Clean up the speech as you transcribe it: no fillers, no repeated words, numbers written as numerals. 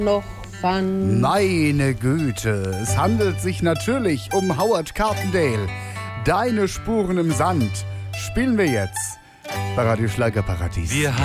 noch fand. Meine Güte, es handelt sich natürlich um Howard Carpendale. Deine Spuren im Sand spielen wir jetzt bei Radio Schlagerparadies.